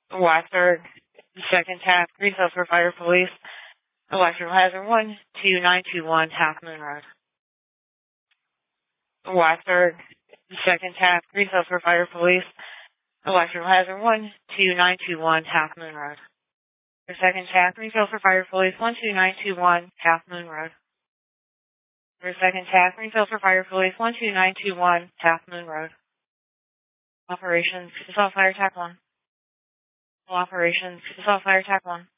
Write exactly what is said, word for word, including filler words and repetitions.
Watford, second task, refill for fire police. Electrical hazard one two nine two one, Half Moon Road. Watford, second task, refill for fire police. Electrical hazard one two nine two one, Half Moon Road. For second task, refill for fire police one two nine two one, Half Moon Road. For second task, refill for fire police one two nine two one, Half Moon Road. Operations, assault fire attack one. Operations, assault fire attack one.